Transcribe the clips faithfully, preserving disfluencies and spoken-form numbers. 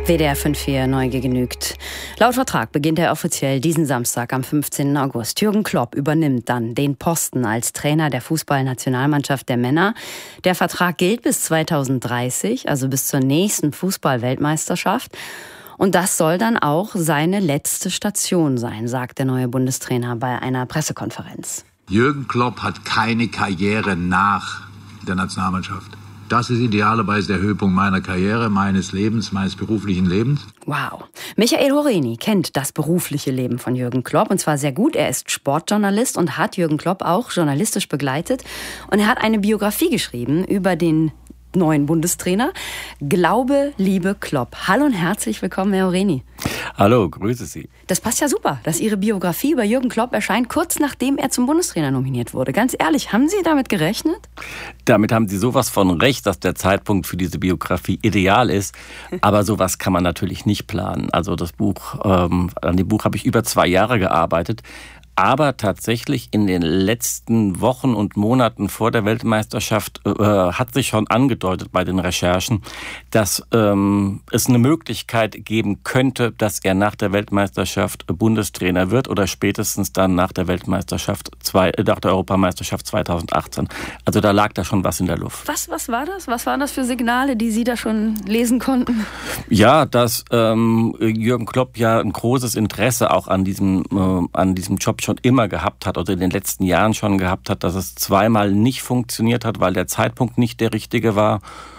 W D R fünf vier neu genügt. Laut Vertrag beginnt er offiziell diesen Samstag am fünfzehnten August. Jürgen Klopp übernimmt dann den Posten als Trainer der Fußballnationalmannschaft der Männer. Der Vertrag gilt bis zweitausenddreißig, also bis zur nächsten Fußball-Weltmeisterschaft. Und das soll dann auch seine letzte Station sein, sagt der neue Bundestrainer bei einer Pressekonferenz. Jürgen Klopp hat keine Karriere nach der Nationalmannschaft. Das ist idealerweise der Höhepunkt meiner Karriere, meines Lebens, meines beruflichen Lebens. Wow. Michael Horeni kennt das berufliche Leben von Jürgen Klopp und zwar sehr gut. Er ist Sportjournalist und hat Jürgen Klopp auch journalistisch begleitet. Und er hat eine Biografie geschrieben über den neuen Bundestrainer. Glaube, Liebe, Klopp. Hallo und herzlich willkommen, Herr Horeni. Hallo, grüße Sie. Das passt ja super, dass Ihre Biografie über Jürgen Klopp erscheint, kurz nachdem er zum Bundestrainer nominiert wurde. Ganz ehrlich, haben Sie damit gerechnet? Damit haben Sie sowas von recht, dass der Zeitpunkt für diese Biografie ideal ist. Aber sowas kann man natürlich nicht planen. Also das Buch, ähm, an dem Buch habe ich über zwei Jahre gearbeitet. Aber tatsächlich in den letzten Wochen und Monaten vor der Weltmeisterschaft äh, hat sich schon angedeutet bei den Recherchen, dass ähm, es eine Möglichkeit geben könnte, dass er nach der Weltmeisterschaft Bundestrainer wird oder spätestens dann nach der Weltmeisterschaft, zwei, äh, nach der Europameisterschaft zweitausendachtzehn. Also da lag da schon was in der Luft. Was, was war das? Was waren das für Signale, die Sie da schon lesen konnten? Ja, dass ähm, Jürgen Klopp ja ein großes Interesse auch an diesem, äh, an diesem Job schon immer gehabt hat oder in den letzten Jahren schon gehabt hat, dass es zweimal nicht funktioniert hat, weil der Zeitpunkt nicht der richtige war.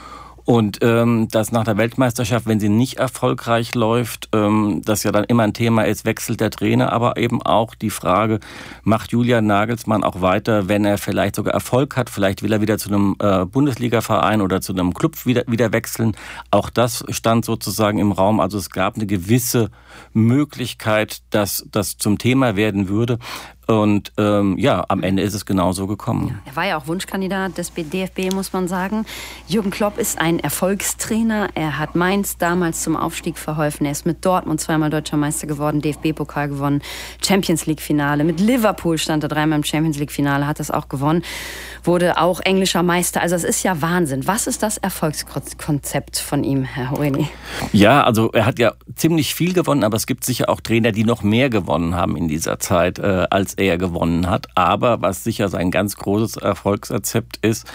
Und ähm, dass nach der Weltmeisterschaft, wenn sie nicht erfolgreich läuft, ähm, das ja dann immer ein Thema ist, wechselt der Trainer, aber eben auch die Frage, macht Julian Nagelsmann auch weiter, wenn er vielleicht sogar Erfolg hat, vielleicht will er wieder zu einem äh, Bundesliga-Verein oder zu einem Club wieder, wieder wechseln. Auch das stand sozusagen im Raum. Also es gab eine gewisse Möglichkeit, dass das zum Thema werden würde. Und ähm, ja, am Ende ist es genauso gekommen. Ja, er war ja auch Wunschkandidat des D F B, muss man sagen. Jürgen Klopp ist ein Erfolgstrainer. Er hat Mainz damals zum Aufstieg verholfen. Er ist mit Dortmund zweimal Deutscher Meister geworden, D F B-Pokal gewonnen, Champions-League-Finale. Mit Liverpool stand er dreimal im Champions-League-Finale, hat das auch gewonnen. Wurde auch englischer Meister. Also es ist ja Wahnsinn. Was ist das Erfolgskonzept von ihm, Herr Horeni? Ja, also er hat ja ziemlich viel gewonnen, aber es gibt sicher auch Trainer, die noch mehr gewonnen haben in dieser Zeit, äh, als er gewonnen hat. Aber was sicher sein ganz großes Erfolgsrezept ist,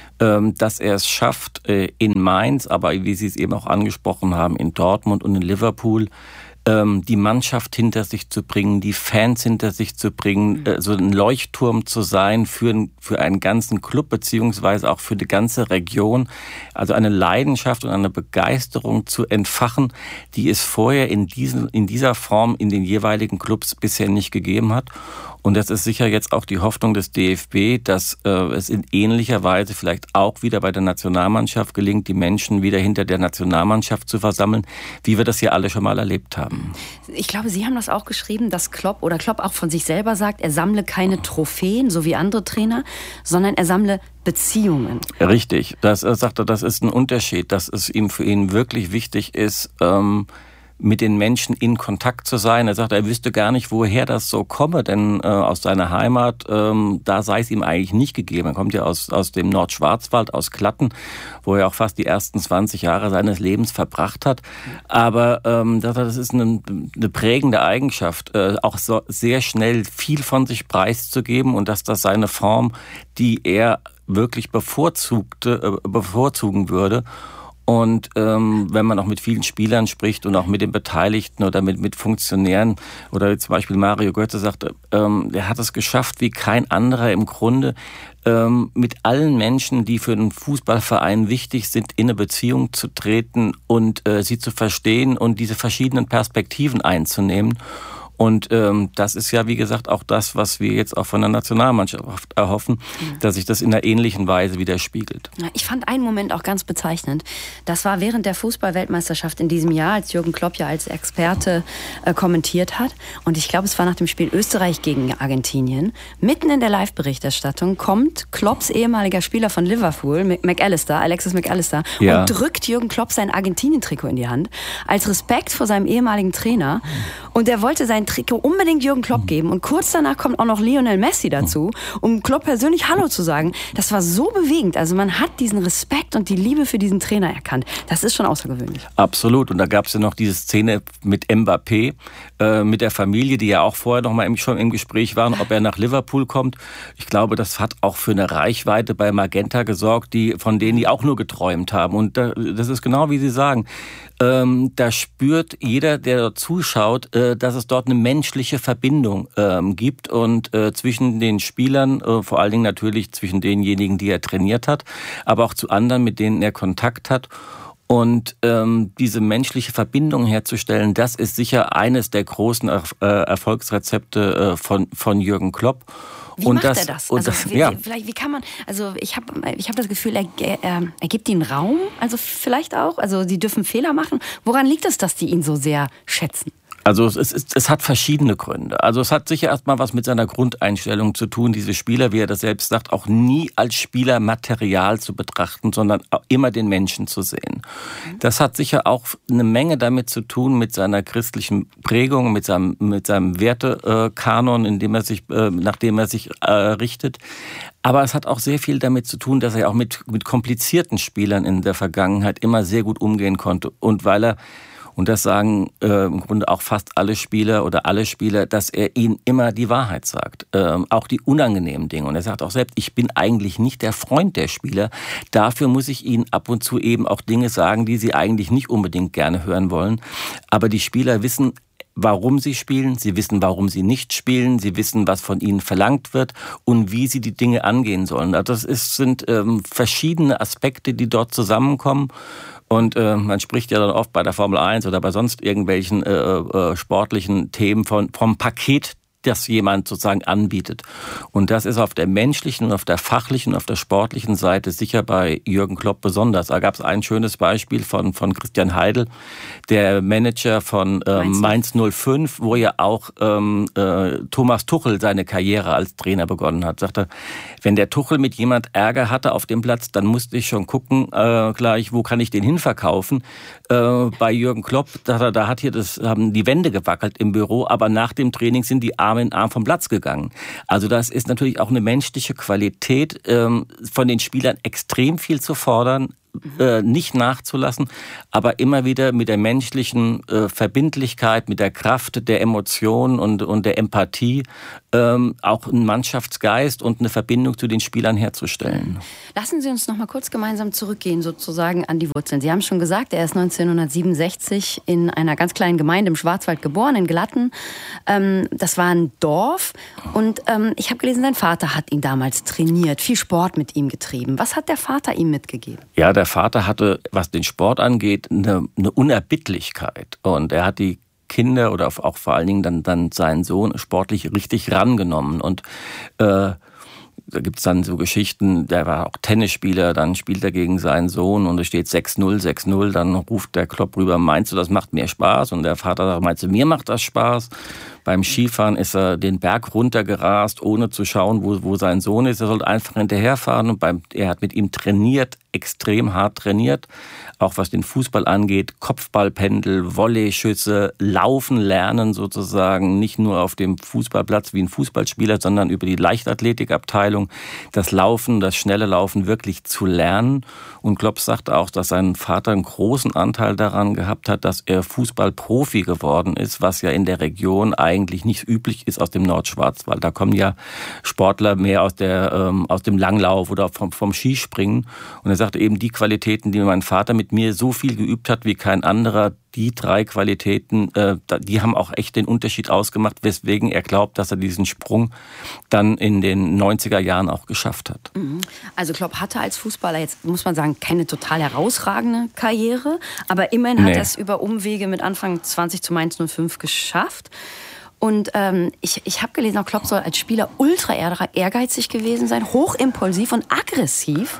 dass er es schafft, in Mainz, aber wie Sie es eben auch angesprochen haben, in Dortmund und in Liverpool, die Mannschaft hinter sich zu bringen, die Fans hinter sich zu bringen, so ein Leuchtturm zu sein für, für einen ganzen Club beziehungsweise auch für die ganze Region. Also eine Leidenschaft und eine Begeisterung zu entfachen, die es vorher in, diesen, in dieser Form in den jeweiligen Clubs bisher nicht gegeben hat. Und das ist sicher jetzt auch die Hoffnung des D F B, dass äh, es in ähnlicher Weise vielleicht auch wieder bei der Nationalmannschaft gelingt, die Menschen wieder hinter der Nationalmannschaft zu versammeln, wie wir das ja alle schon mal erlebt haben. Ich glaube, Sie haben das auch geschrieben, dass Klopp oder Klopp auch von sich selber sagt, er sammle keine Trophäen, so wie andere Trainer, sondern er sammle Beziehungen. Richtig, das er sagte, das ist ein Unterschied, dass es ihm für ihn wirklich wichtig ist, ähm, mit den Menschen in Kontakt zu sein. Er sagt, er wüsste gar nicht, woher das so komme, denn äh, aus seiner Heimat, ähm, da sei es ihm eigentlich nicht gegeben. Er kommt ja aus, aus dem Nordschwarzwald, aus Klatten, wo er auch fast die ersten zwanzig Jahre seines Lebens verbracht hat. Aber ähm, das ist eine, eine prägende Eigenschaft, äh, auch so sehr schnell viel von sich preiszugeben und dass das seine Form, die er wirklich bevorzugte, äh, bevorzugen würde. Und ähm, wenn man auch mit vielen Spielern spricht und auch mit den Beteiligten oder mit, mit Funktionären oder zum Beispiel Mario Götze sagte, ähm, der hat es geschafft wie kein anderer im Grunde, ähm, mit allen Menschen, die für einen Fußballverein wichtig sind, in eine Beziehung zu treten und äh, sie zu verstehen und diese verschiedenen Perspektiven einzunehmen. Und ähm, das ist ja, wie gesagt, auch das, was wir jetzt auch von der Nationalmannschaft erhoffen, mhm. dass sich das in einer ähnlichen Weise widerspiegelt. Ja, ich fand einen Moment auch ganz bezeichnend. Das war während der Fußball-Weltmeisterschaft in diesem Jahr, als Jürgen Klopp ja als Experte äh, kommentiert hat. Und ich glaube, es war nach dem Spiel Österreich gegen Argentinien. Mitten in der Live-Berichterstattung kommt Klopps ehemaliger Spieler von Liverpool, McAllister, Alexis McAllister, ja. und drückt Jürgen Klopp sein Argentinien-Trikot in die Hand, als Respekt vor seinem ehemaligen Trainer. Und er wollte sein Trikot unbedingt Jürgen Klopp geben. Und kurz danach kommt auch noch Lionel Messi dazu, um Klopp persönlich Hallo zu sagen. Das war so bewegend. Also man hat diesen Respekt und die Liebe für diesen Trainer erkannt. Das ist schon außergewöhnlich. Absolut. Und da gab es ja noch diese Szene mit Mbappé, äh, mit der Familie, die ja auch vorher noch mal im, schon im Gespräch waren, ob er nach Liverpool kommt. Ich glaube, das hat auch für eine Reichweite bei Magenta gesorgt, die, von denen die auch nur geträumt haben. Und da, das ist genau wie Sie sagen. Ähm, da spürt jeder, der zuschaut, äh, dass es dort eine menschliche Verbindung ähm, gibt und äh, zwischen den Spielern, äh, vor allen Dingen natürlich zwischen denjenigen, die er trainiert hat, aber auch zu anderen, mit denen er Kontakt hat. Und ähm, diese menschliche Verbindung herzustellen, das ist sicher eines der großen äh, Erfolgsrezepte äh, von, von Jürgen Klopp. Wie und macht das, er das? Und also, das wie, ja. Vielleicht, wie kann man, also ich habe ich hab das Gefühl, er, er, er gibt ihnen Raum, also vielleicht auch, also sie dürfen Fehler machen. Woran liegt es, dass die ihn so sehr schätzen? Also es, ist, es hat verschiedene Gründe. Also es hat sicher erstmal was mit seiner Grundeinstellung zu tun, diese Spieler, wie er das selbst sagt, auch nie als Spielermaterial zu betrachten, sondern immer den Menschen zu sehen. Das hat sicher auch eine Menge damit zu tun mit seiner christlichen Prägung, mit seinem, mit seinem Wertekanon, in dem er sich, nach dem er sich äh, richtet. Aber es hat auch sehr viel damit zu tun, dass er auch mit, mit komplizierten Spielern in der Vergangenheit immer sehr gut umgehen konnte. Und weil er Und das sagen äh, im Grunde auch fast alle Spieler oder alle Spieler, dass er ihnen immer die Wahrheit sagt. Ähm, auch die unangenehmen Dinge. Und er sagt auch selbst, ich bin eigentlich nicht der Freund der Spieler. Dafür muss ich ihnen ab und zu eben auch Dinge sagen, die sie eigentlich nicht unbedingt gerne hören wollen. Aber die Spieler wissen, warum sie spielen, sie wissen, warum sie nicht spielen, sie wissen, was von ihnen verlangt wird und wie sie die Dinge angehen sollen. Also das ist, sind ähm, verschiedene Aspekte, die dort zusammenkommen. Und äh, man spricht ja dann oft bei der Formel eins oder bei sonst irgendwelchen äh, äh, sportlichen Themen von, vom Paket, das jemand sozusagen anbietet. Und das ist auf der menschlichen und auf der fachlichen und auf der sportlichen Seite sicher bei Jürgen Klopp besonders. Da gab es ein schönes Beispiel von, von Christian Heidel, der Manager von ähm, Mainz null fünf, wo ja auch ähm, äh, Thomas Tuchel seine Karriere als Trainer begonnen hat. Sagte, wenn der Tuchel mit jemand Ärger hatte auf dem Platz, dann musste ich schon gucken, äh, gleich, wo kann ich den hinverkaufen. Äh, bei Jürgen Klopp, da, da hat hier das, haben die Wände gewackelt im Büro, aber nach dem Training sind die Arme in Arm vom Platz gegangen. Also das ist natürlich auch eine menschliche Qualität, ähm, von den Spielern extrem viel zu fordern, äh, nicht nachzulassen, aber immer wieder mit der menschlichen äh, Verbindlichkeit, mit der Kraft der Emotionen und, und der Empathie ähm, auch einen Mannschaftsgeist und eine Verbindung zu den Spielern herzustellen. Lassen Sie uns noch mal kurz gemeinsam zurückgehen, sozusagen an die Wurzeln. Sie haben schon gesagt, er ist neunzehnhundertsiebenundsechzig in einer ganz kleinen Gemeinde im Schwarzwald geboren, in Glatten. Ähm, das war ein Dorf und ähm, ich habe gelesen, sein Vater hat ihn damals trainiert, viel Sport mit ihm getrieben. Was hat der Vater ihm mitgegeben? Ja, der Vater hatte, was den Sport angeht, eine, eine Unerbittlichkeit. Und er hat die Kinder oder auch vor allen Dingen dann, dann seinen Sohn sportlich richtig rangenommen. Und äh, da gibt's dann so Geschichten, der war auch Tennisspieler, dann spielt er gegen seinen Sohn und es steht sechs null, sechs null, dann ruft der Klopp rüber, meinst du, das macht mir Spaß? Und der Vater sagt, meinst du, mir macht das Spaß? Beim Skifahren ist er den Berg runtergerast, ohne zu schauen, wo, wo sein Sohn ist. Er sollte einfach hinterherfahren und beim, er hat mit ihm trainiert, extrem hart trainiert. Auch was den Fußball angeht, Kopfballpendel, Volleyschüsse, Laufen lernen sozusagen, nicht nur auf dem Fußballplatz wie ein Fußballspieler, sondern über die Leichtathletikabteilung, das Laufen, das schnelle Laufen wirklich zu lernen. Und Klopp sagt auch, dass sein Vater einen großen Anteil daran gehabt hat, dass er Fußballprofi geworden ist, was ja in der Region eigentlich nicht üblich ist aus dem Nordschwarzwald. Da kommen ja Sportler mehr aus, der, ähm, aus dem Langlauf oder vom, vom Skispringen. Und er sagte eben, die Qualitäten, die mein Vater mit mir so viel geübt hat wie kein anderer, die drei Qualitäten, äh, die haben auch echt den Unterschied ausgemacht, weswegen er glaubt, dass er diesen Sprung dann in den neunziger Jahren auch geschafft hat. Also Klopp hatte als Fußballer jetzt, muss man sagen, keine total herausragende Karriere, aber immerhin hat Nee. er es über Umwege mit Anfang zwanzig zu Mainz null fünf geschafft. Und ähm, ich, ich habe gelesen, auch Klopp soll als Spieler ultra ehrgeizig gewesen sein, hochimpulsiv und aggressiv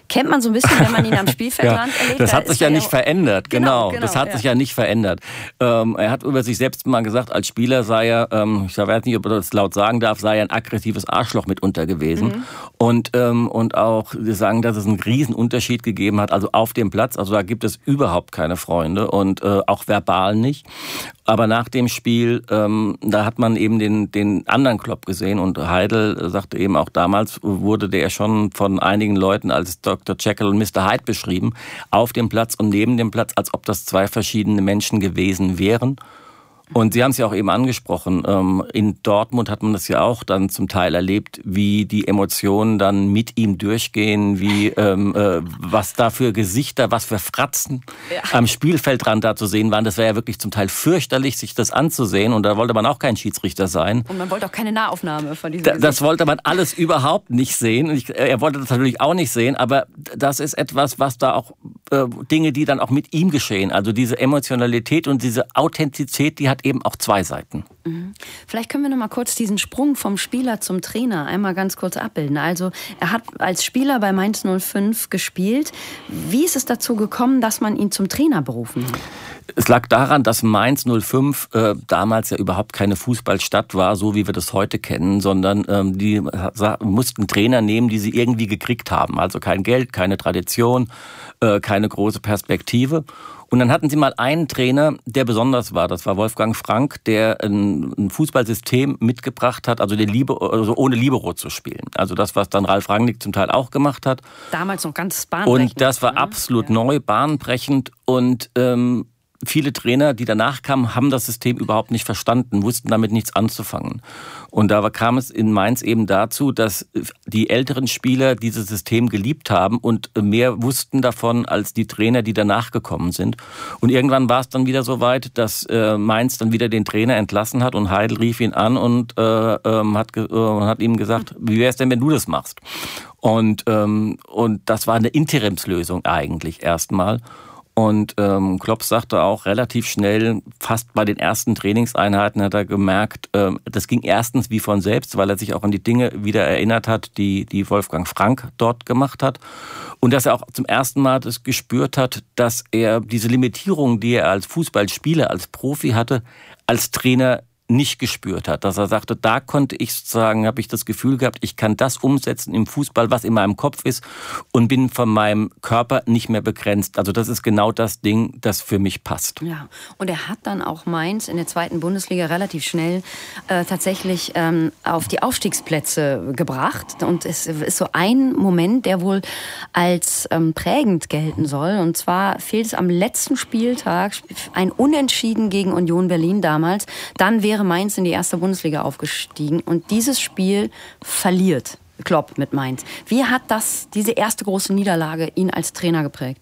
Kennt man so ein bisschen, wenn man ihn am Spielfeldrand ja, erlebt. das da hat sich ja nicht verändert, genau. Genau, genau das hat ja. sich ja nicht verändert. Ähm, er hat über sich selbst mal gesagt, als Spieler sei er, ähm, ich weiß nicht, ob er das laut sagen darf, sei er ein aggressives Arschloch mitunter gewesen. Mhm. Und, ähm, und auch wir sagen, dass es einen riesen Unterschied gegeben hat, also auf dem Platz, also da gibt es überhaupt keine Freunde und äh, auch verbal nicht. Aber nach dem Spiel, ähm, da hat man eben den, den anderen Klopp gesehen und Heidel sagte eben auch damals, wurde der schon von einigen Leuten als Doktor Jekyll und Mister Hyde beschrieben, auf dem Platz und neben dem Platz, als ob das zwei verschiedene Menschen gewesen wären. Und Sie haben es ja auch eben angesprochen, in Dortmund hat man das ja auch dann zum Teil erlebt, wie die Emotionen dann mit ihm durchgehen, wie ähm, äh, was da für Gesichter, was für Fratzen ja. am Spielfeldrand da zu sehen waren. Das wäre ja wirklich zum Teil fürchterlich, sich das anzusehen und da wollte man auch kein Schiedsrichter sein. Und man wollte auch keine Nahaufnahme von diesem da, Das wollte man alles überhaupt nicht sehen. Ich, er wollte das natürlich auch nicht sehen, aber das ist etwas, was da auch, äh, Dinge, die dann auch mit ihm geschehen, also diese Emotionalität und diese Authentizität, die hat eben auch zwei Seiten. Vielleicht können wir noch mal kurz diesen Sprung vom Spieler zum Trainer einmal ganz kurz abbilden. Also er hat als Spieler bei Mainz null fünf gespielt. Wie ist es dazu gekommen, dass man ihn zum Trainer berufen hat? Es lag daran, dass Mainz null fünf äh, damals ja überhaupt keine Fußballstadt war, so wie wir das heute kennen, sondern ähm, die äh, mussten Trainer nehmen, die sie irgendwie gekriegt haben. Also kein Geld, keine Tradition, äh, keine große Perspektive. Und dann hatten sie mal einen Trainer, der besonders war. Das war Wolfgang Frank, der ein, ein Fußballsystem mitgebracht hat, also, den Liebe, also ohne Libero zu spielen. Also das, was dann Ralf Rangnick zum Teil auch gemacht hat. Damals noch ganz bahnbrechend. Und das war ne? absolut ja. neu, bahnbrechend und ähm, viele Trainer, die danach kamen, haben das System überhaupt nicht verstanden, wussten damit nichts anzufangen. Und da kam es in Mainz eben dazu, dass die älteren Spieler dieses System geliebt haben und mehr wussten davon als die Trainer, die danach gekommen sind. Und irgendwann war es dann wieder so weit, dass Mainz dann wieder den Trainer entlassen hat und Heidel rief ihn an und äh, hat, äh, hat ihm gesagt, wie wäre es denn, wenn du das machst? Und, ähm, und das war eine Interimslösung eigentlich erstmal. Und ähm, Klopp sagte auch relativ schnell, fast bei den ersten Trainingseinheiten hat er gemerkt, ähm, das ging erstens wie von selbst, weil er sich auch an die Dinge wieder erinnert hat, die die Wolfgang Frank dort gemacht hat. Und dass er auch zum ersten Mal das gespürt hat, dass er diese Limitierung, die er als Fußballspieler, als Profi hatte, als Trainer nicht gespürt hat, dass er sagte, da konnte ich sozusagen, habe ich das Gefühl gehabt, ich kann das umsetzen im Fußball, was in meinem Kopf ist und bin von meinem Körper nicht mehr begrenzt. Also das ist genau das Ding, das für mich passt. Ja, und er hat dann auch Mainz in der zweiten Bundesliga relativ schnell äh, tatsächlich ähm, auf die Aufstiegsplätze gebracht und es ist so ein Moment, der wohl als ähm, prägend gelten soll und zwar fehlt es am letzten Spieltag ein Unentschieden gegen Union Berlin damals, dann wäre Mainz in die erste Bundesliga aufgestiegen und dieses Spiel verliert Klopp mit Mainz. Wie hat das, diese erste große Niederlage, ihn als Trainer geprägt?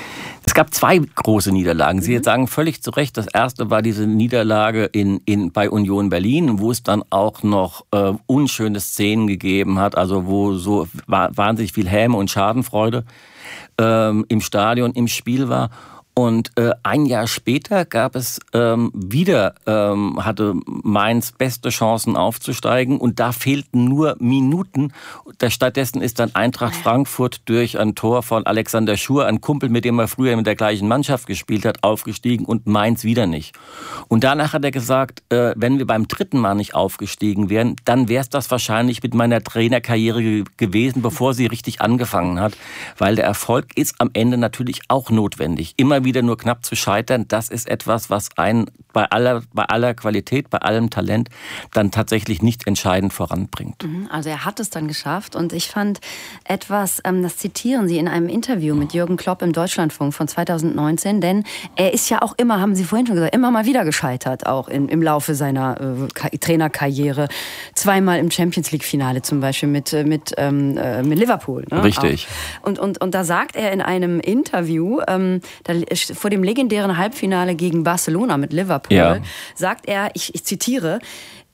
Es gab zwei große Niederlagen. Sie mhm. sagen völlig zu Recht, das erste war diese Niederlage in, in, bei Union Berlin, wo es dann auch noch äh, unschöne Szenen gegeben hat, also wo so wahnsinnig viel Häme und Schadenfreude ähm, im Stadion, im Spiel war. Und äh, ein Jahr später gab es ähm, wieder, ähm, hatte Mainz beste Chancen aufzusteigen und da fehlten nur Minuten. Stattdessen ist dann Eintracht Frankfurt durch ein Tor von Alexander Schur, ein Kumpel, mit dem er früher mit der gleichen Mannschaft gespielt hat, aufgestiegen und Mainz wieder nicht. Und danach hat er gesagt, äh, wenn wir beim dritten Mal nicht aufgestiegen wären, dann wäre es das wahrscheinlich mit meiner Trainerkarriere ge- gewesen, bevor sie richtig angefangen hat. Weil der Erfolg ist am Ende natürlich auch notwendig. Immer wieder nur knapp zu scheitern, das ist etwas, was einen bei aller, bei aller Qualität, bei allem Talent dann tatsächlich nicht entscheidend voranbringt. Also er hat es dann geschafft und ich fand etwas, das zitieren Sie in einem Interview mit Jürgen Klopp im Deutschlandfunk von zweitausendneunzehn, denn er ist ja auch immer, haben Sie vorhin schon gesagt, immer mal wieder gescheitert, auch in, im Laufe seiner äh, Trainerkarriere. Zweimal im Champions-League-Finale zum Beispiel mit, mit, ähm, mit Liverpool. Ne? Richtig. Und, und, und da sagt er in einem Interview, ähm, da, vor dem legendären Halbfinale gegen Barcelona mit Liverpool, ja. sagt er, ich, ich zitiere,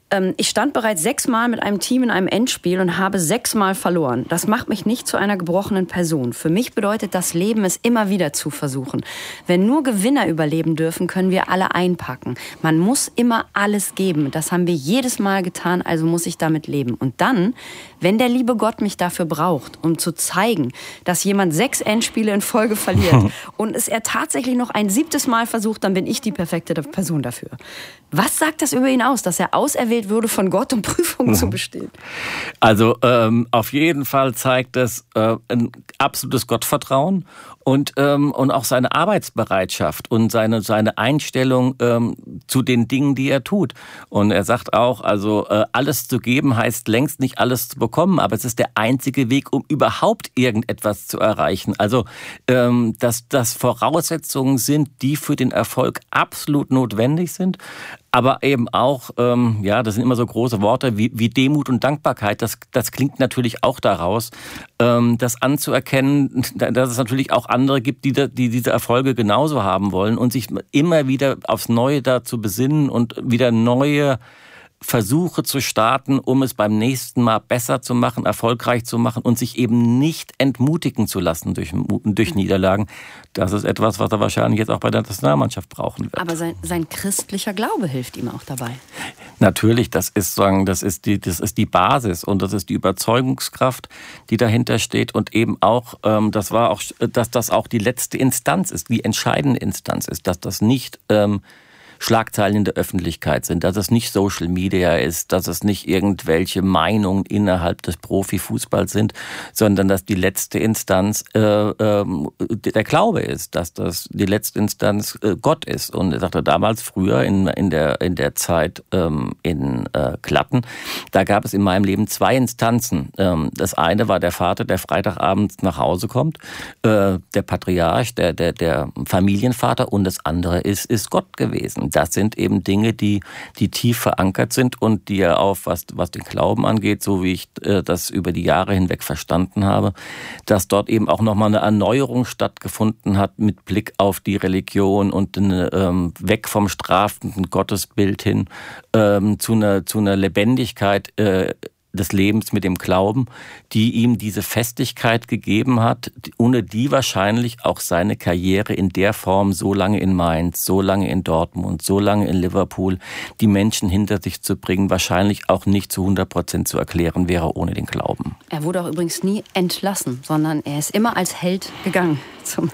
Ich stand bereits sechsmal mit einem Team in einem Endspiel und habe sechsmal verloren. Das macht mich nicht zu einer gebrochenen Person. Für mich bedeutet das Leben, es immer wieder zu versuchen. Wenn nur Gewinner überleben dürfen, können wir alle einpacken. Man muss immer alles geben. Das haben wir jedes Mal getan, also muss ich damit leben. Und dann, wenn der liebe Gott mich dafür braucht, um zu zeigen, dass jemand sechs Endspiele in Folge verliert und es er tatsächlich noch ein siebtes Mal versucht, dann bin ich die perfekte Person dafür. Was sagt das über ihn aus, dass er auserwählt würde von Gott, um Prüfungen zu bestehen? Also ähm, auf jeden Fall zeigt es äh, ein absolutes Gottvertrauen und ähm, und auch seine Arbeitsbereitschaft und seine seine Einstellung ähm, zu den Dingen, die er tut. Und er sagt auch, also äh, alles zu geben heißt längst nicht alles zu bekommen, aber es ist der einzige Weg, um überhaupt irgendetwas zu erreichen. Also ähm, dass das Voraussetzungen sind, die für den Erfolg absolut notwendig sind. Aber eben auch, ähm, ja, das sind immer so große Worte wie, wie Demut und Dankbarkeit. Das, das klingt natürlich auch daraus, ähm, das anzuerkennen, dass es natürlich auch andere gibt, die, die diese Erfolge genauso haben wollen und sich immer wieder aufs Neue dazu besinnen und wieder neue Versuche zu starten, um es beim nächsten Mal besser zu machen, erfolgreich zu machen und sich eben nicht entmutigen zu lassen durch, durch Niederlagen. Das ist etwas, was er wahrscheinlich jetzt auch bei der Nationalmannschaft brauchen wird. Aber sein, sein christlicher Glaube hilft ihm auch dabei. Natürlich, das ist, sagen, das ist die, das ist die Basis und das ist die Überzeugungskraft, die dahinter steht und eben auch, ähm, das war auch, dass das auch die letzte Instanz ist, die entscheidende Instanz ist, dass das nicht ähm, Schlagzeilen in der Öffentlichkeit sind, dass es nicht Social Media ist, dass es nicht irgendwelche Meinungen innerhalb des Profifußballs sind, sondern dass die letzte Instanz äh, äh, der Glaube ist, dass das die letzte Instanz äh, Gott ist. Und er sagte damals früher in, in, der, in der Zeit ähm, in äh, Klatten, da gab es in meinem Leben zwei Instanzen. Ähm, das eine war der Vater, der Freitagabends nach Hause kommt, äh, der Patriarch, der, der, der Familienvater, und das andere ist, ist Gott gewesen. Das sind eben Dinge, die, die tief verankert sind und die ja auf, was, was den Glauben angeht, so wie ich äh, das über die Jahre hinweg verstanden habe, dass dort eben auch nochmal eine Erneuerung stattgefunden hat mit Blick auf die Religion und eine, ähm, weg vom strafenden Gottesbild hin ähm, zu einer, zu einer Lebendigkeit äh, des Lebens mit dem Glauben, die ihm diese Festigkeit gegeben hat, ohne die wahrscheinlich auch seine Karriere in der Form so lange in Mainz, so lange in Dortmund, so lange in Liverpool, die Menschen hinter sich zu bringen, wahrscheinlich auch nicht zu hundert Prozent zu erklären wäre ohne den Glauben. Er wurde auch übrigens nie entlassen, sondern er ist immer als Held gegangen, zum,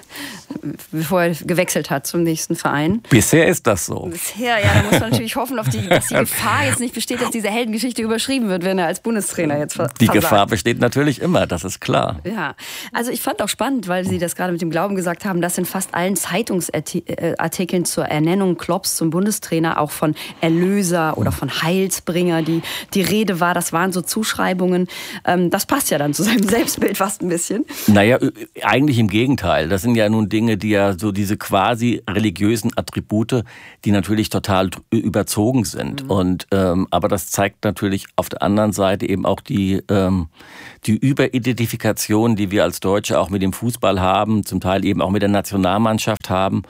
bevor er gewechselt hat zum nächsten Verein. Bisher ist das so. Bisher, ja, da muss man natürlich hoffen, auf die, dass die Gefahr jetzt nicht besteht, dass diese Heldengeschichte überschrieben wird, wenn er als Bundestrainer jetzt versagt. Die Gefahr besteht natürlich immer, das ist klar. Ja, also ich fand auch spannend, weil Sie das gerade mit dem Glauben gesagt haben, dass in fast allen Zeitungsartikeln zur Ernennung Klopps zum Bundestrainer auch von Erlöser oder von Heilsbringer die, die Rede war. Das waren so Zuschreibungen. Das passt ja dann zu seinem Selbstbild fast ein bisschen. Naja, eigentlich im Gegenteil. Das sind ja nun Dinge, die ja so diese quasi religiösen Attribute, die natürlich total überzogen sind. Mhm. Und ähm, aber das zeigt natürlich auf der anderen Seite eben auch die ähm, die Überidentifikation, die wir als Deutsche auch mit dem Fußball haben, zum Teil eben auch mit der Nationalmannschaft haben.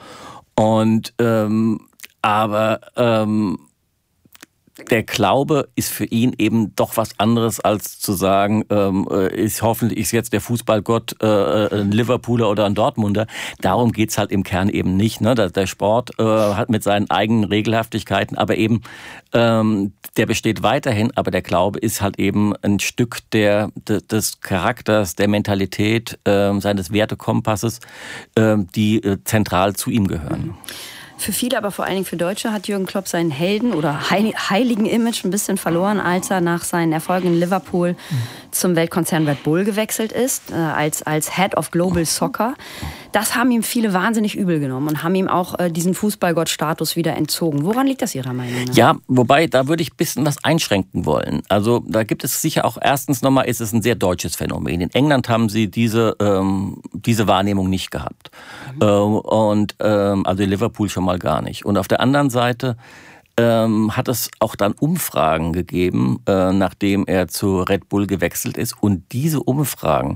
Und ähm, aber ähm, der Glaube ist für ihn eben doch was anderes, als zu sagen, ähm, ist hoffentlich ist jetzt der Fußballgott äh, ein Liverpooler oder ein Dortmunder. Darum geht's halt im Kern eben nicht. Ne? Der Sport äh, hat mit seinen eigenen Regelhaftigkeiten, aber eben ähm, der besteht weiterhin. Aber der Glaube ist halt eben ein Stück der, des Charakters, der Mentalität, äh, seines Wertekompasses, äh, die äh, zentral zu ihm gehören. Mhm. Für viele, aber vor allen Dingen für Deutsche, hat Jürgen Klopp seinen Helden- oder heiligen Image ein bisschen verloren, als er nach seinen Erfolgen in Liverpool mhm. zum Weltkonzern Red Bull gewechselt ist, äh, als, als Head of Global Soccer. Das haben ihm viele wahnsinnig übel genommen und haben ihm auch äh, diesen Fußballgott-Status wieder entzogen. Woran liegt das Ihrer Meinung nach? Ja, wobei, da würde ich ein bisschen was einschränken wollen. Also da gibt es sicher auch, erstens nochmal, ist es ein sehr deutsches Phänomen. In England haben sie diese, ähm, diese Wahrnehmung nicht gehabt. Mhm. Äh, und ähm, also in Liverpool schon mal gar nicht. Und auf der anderen Seite ähm, hat es auch dann Umfragen gegeben, äh, nachdem er zu Red Bull gewechselt ist. Und diese Umfragen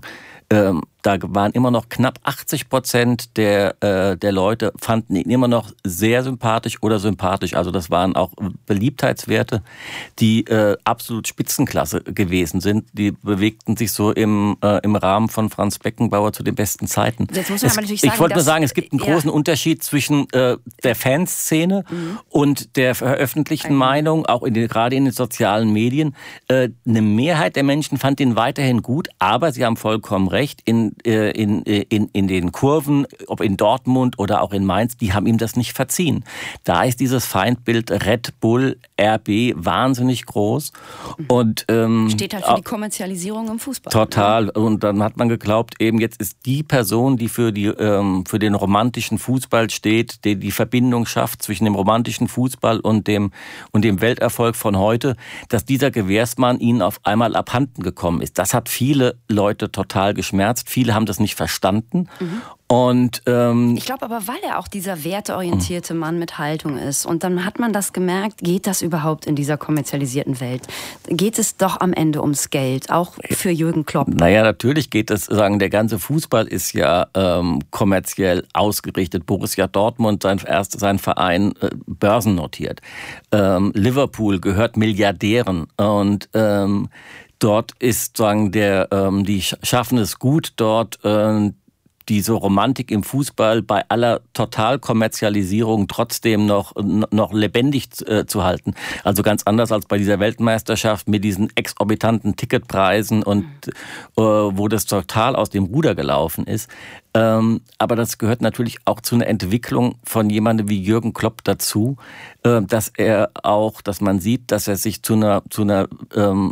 ähm, da waren immer noch knapp achtzig Prozent der, äh, der Leute fanden ihn immer noch sehr sympathisch oder sympathisch. Also das waren auch Beliebtheitswerte, die äh, absolut Spitzenklasse gewesen sind. Die bewegten sich so im, äh, im Rahmen von Franz Beckenbauer zu den besten Zeiten. Jetzt muss man es, aber natürlich sagen, ich wollte nur dass, sagen, es gibt einen großen ja. Unterschied zwischen äh, der Fanszene mhm. und der veröffentlichten mhm. Meinung, auch in den, gerade in den sozialen Medien. Äh, eine Mehrheit der Menschen fand ihn weiterhin gut, aber Sie haben vollkommen recht, in In, in, in den Kurven, ob in Dortmund oder auch in Mainz, die haben ihm das nicht verziehen. Da ist dieses Feindbild Red Bull, R B wahnsinnig groß. Und, ähm, steht halt für die Kommerzialisierung im Fußball. Total. Ne? Und dann hat man geglaubt, eben jetzt ist die Person, die für, die, ähm, für den romantischen Fußball steht, die die Verbindung schafft zwischen dem romantischen Fußball und dem, und dem Welterfolg von heute, dass dieser Gewährsmann ihnen auf einmal abhanden gekommen ist. Das hat viele Leute total geschmerzt. Viele haben das nicht verstanden. Mhm. Und ähm, ich glaube aber, weil er auch dieser werteorientierte Mann mit Haltung ist. Und dann hat man das gemerkt, geht das überhaupt in dieser kommerzialisierten Welt? Geht es doch am Ende ums Geld, auch für Jürgen Klopp? Naja, natürlich geht es, sagen, der ganze Fußball ist ja ähm, kommerziell ausgerichtet. Borussia Dortmund, sein erster, sein Verein, äh, börsennotiert. Ähm, Liverpool gehört Milliardären und ähm, dort ist, sagen, der, ähm, die schaffen es gut, dort äh, diese Romantik im Fußball bei aller Totalkommerzialisierung trotzdem noch, noch lebendig äh, zu halten. Also ganz anders als bei dieser Weltmeisterschaft mit diesen exorbitanten Ticketpreisen und äh, wo das total aus dem Ruder gelaufen ist. Ähm, aber das gehört natürlich auch zu einer Entwicklung von jemandem wie Jürgen Klopp dazu, äh, dass er auch, dass man sieht, dass er sich zu einer, zu einer, ähm,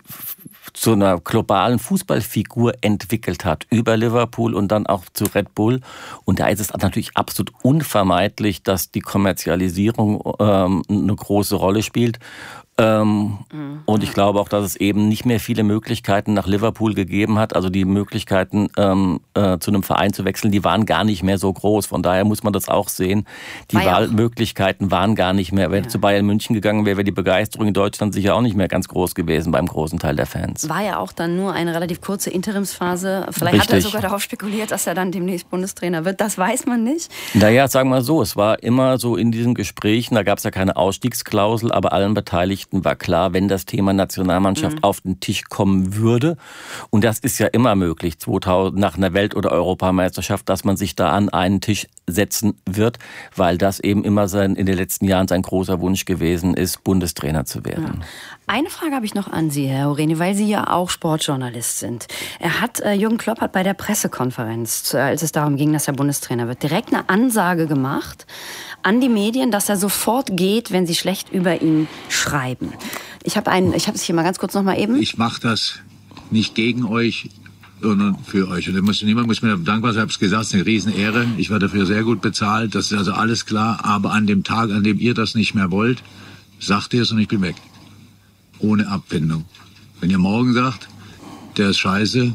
zu einer globalen Fußballfigur entwickelt hat, über Liverpool und dann auch zu Red Bull. Und da ist es natürlich absolut unvermeidlich, dass die Kommerzialisierung ähm, eine große Rolle spielt. Ähm, mhm. Und ich glaube auch, dass es eben nicht mehr viele Möglichkeiten nach Liverpool gegeben hat. Also die Möglichkeiten, ähm, äh, zu einem Verein zu wechseln, die waren gar nicht mehr so groß. Von daher muss man das auch sehen. Die war Wahlmöglichkeiten waren gar nicht mehr. Wenn ja. zu Bayern München gegangen wäre, wäre die Begeisterung in Deutschland sicher auch nicht mehr ganz groß gewesen beim großen Teil der Fans. War ja auch dann nur eine relativ kurze Interimsphase. Vielleicht Richtig. Hat er sogar darauf spekuliert, dass er dann demnächst Bundestrainer wird. Das weiß man nicht. Naja, sagen wir mal so, es war immer so in diesen Gesprächen, da gab es ja keine Ausstiegsklausel, aber allen Beteiligten war klar, wenn das Thema Nationalmannschaft mhm. auf den Tisch kommen würde, und das ist ja immer möglich, zweitausend nach einer Welt- oder Europameisterschaft, dass man sich da an einen Tisch setzen wird, weil das eben immer sein, in den letzten Jahren sein großer Wunsch gewesen ist, Bundestrainer zu werden. Ja. Eine Frage habe ich noch an Sie, Herr Horeni, weil Sie ja auch Sportjournalist sind. Er hat, äh, Jürgen Klopp hat bei der Pressekonferenz, als es darum ging, dass er Bundestrainer wird, direkt eine Ansage gemacht an die Medien, dass er sofort geht, wenn sie schlecht über ihn schreiben. Ich habe einen, ich habe es hier mal ganz kurz noch mal eben. Ich mache das nicht gegen euch, sondern für euch. Und muss, niemand muss mir dankbar sein, ich habe es gesagt, es ist eine Riesenehre. Ich war dafür sehr gut bezahlt, das ist also alles klar. Aber an dem Tag, an dem ihr das nicht mehr wollt, sagt ihr es und ich bin weg. Ohne Abfindung. Wenn ihr morgen sagt, der ist scheiße,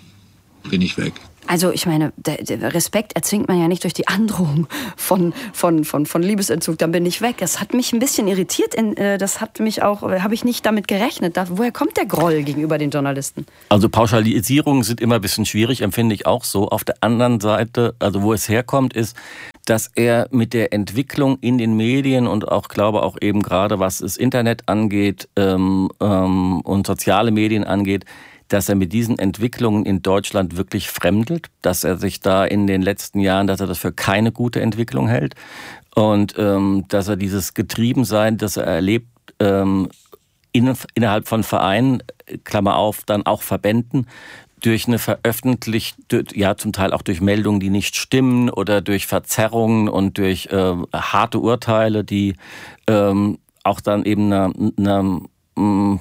bin ich weg. Also ich meine, der, der Respekt erzwingt man ja nicht durch die Androhung von, von, von, von Liebesentzug, dann bin ich weg. Das hat mich ein bisschen irritiert, das hat mich auch, habe ich nicht damit gerechnet. Woher kommt der Groll gegenüber den Journalisten? Also Pauschalisierungen sind immer ein bisschen schwierig, empfinde ich auch so. Auf der anderen Seite, also wo es herkommt, ist, dass er mit der Entwicklung in den Medien und auch, glaube auch eben gerade was das Internet angeht ähm, ähm, und soziale Medien angeht, dass er mit diesen Entwicklungen in Deutschland wirklich fremdelt, dass er sich da in den letzten Jahren, dass er das für keine gute Entwicklung hält und ähm, dass er dieses Getriebensein, das er erlebt, ähm, in, innerhalb von Vereinen, Klammer auf, dann auch Verbänden, durch eine veröffentlichte, ja zum Teil auch durch Meldungen, die nicht stimmen oder durch Verzerrungen und durch äh, harte Urteile, die ähm, auch dann eben eine, eine mh,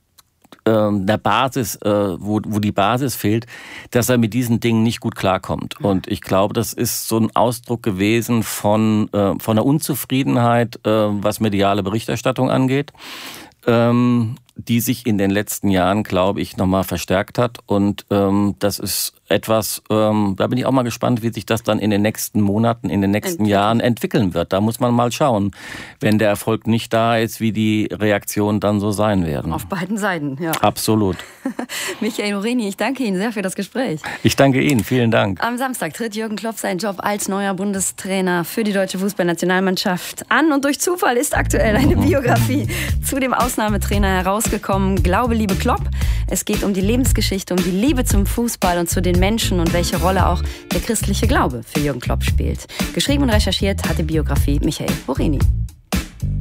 der Basis, wo, wo die Basis fehlt, dass er mit diesen Dingen nicht gut klarkommt. Und ich glaube, das ist so ein Ausdruck gewesen von, von einer Unzufriedenheit, was mediale Berichterstattung angeht. die sich in den letzten Jahren, glaube ich, nochmal verstärkt hat. Und ähm, das ist etwas, ähm, da bin ich auch mal gespannt, wie sich das dann in den nächsten Monaten, in den nächsten Entwickeln. Jahren entwickeln wird. Da muss man mal schauen, wenn der Erfolg nicht da ist, wie die Reaktionen dann so sein werden. Auf beiden Seiten, ja. Absolut. Michael Moreni, ich danke Ihnen sehr für das Gespräch. Ich danke Ihnen, vielen Dank. Am Samstag tritt Jürgen Klopp seinen Job als neuer Bundestrainer für die deutsche Fußballnationalmannschaft an. Und durch Zufall ist aktuell eine Biografie zu dem Ausnahmetrainer herausgekommen. Glaube, liebe Klopp. Es geht um die Lebensgeschichte, um die Liebe zum Fußball und zu den Menschen und welche Rolle auch der christliche Glaube für Jürgen Klopp spielt. Geschrieben und recherchiert hat die Biografie Michael Moreni.